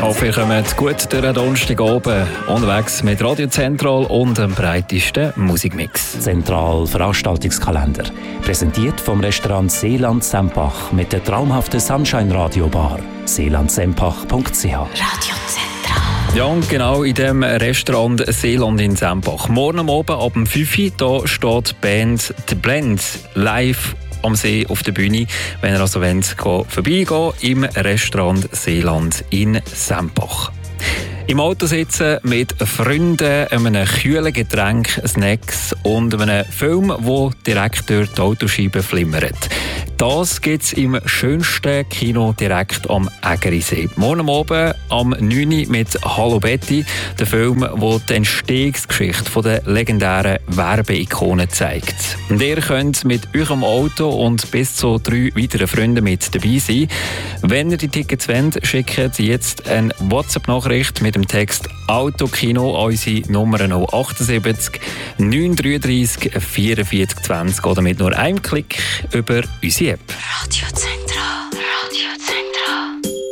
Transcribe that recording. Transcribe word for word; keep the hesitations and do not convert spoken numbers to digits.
hoffe, ihr kommt gut durch den Donnerstag oben unterwegs mit Radio Zentral und dem breitesten Musikmix. Zentral Veranstaltungskalender. Präsentiert vom Restaurant Seeland Sempach mit der traumhaften Sunshine Radio Bar. seeland sempach punkt c h. Radio Zentral. Ja, und genau in dem Restaurant Seeland in Sempach. Morgen oben ab dem fünf Uhr da steht die Band The Blend live am See auf der Bühne, wenn ihr also wollt, vorbeigehen im Restaurant Seeland in Sempach. Im Auto sitzen mit Freunden, einem kühlen Getränk, Snacks und einem Film, der direkt durch die Autoscheibe flimmert. Das gibt es im schönsten Kino direkt am Ägerisee. Morgen oben am neun Uhr mit «Hallo Betty», der Film, der die Entstehungsgeschichte der legendären Werbeikone zeigt. Und ihr könnt mit eurem Auto und bis zu drei weiteren Freunden mit dabei sein. Wenn ihr die Tickets wollt, schickt jetzt eine WhatsApp-Nachricht mit dem Text «Autokino» an unsere Nummer null achtundsiebzig neun dreiunddreißig vierundvierzig zwanzig oder mit nur einem Klick über unsere App. Radio Zentral.